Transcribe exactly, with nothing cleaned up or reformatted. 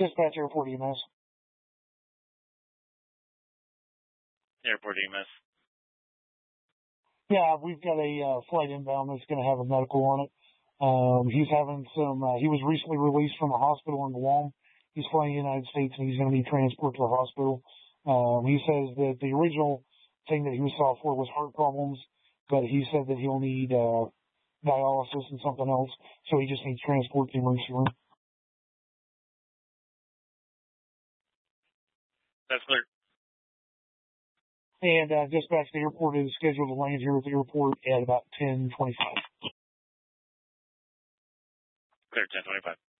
Dispatch Airport E M S. Airport E M S. Yeah, we've got a uh, flight inbound that's going to have a medical on it. Um, he's having some, uh, he was recently released from a hospital in Guam. He's flying the United States and he's going to be transported to the hospital. Um, he says that the original thing that he was saw for was heart problems, but he said that he'll need, uh, dialysis and something else. So he just needs transport to the emergency room. That's clear. And, uh, dispatch, the airport is scheduled to land here at the airport at about ten twenty-five. Clear, ten twenty-five.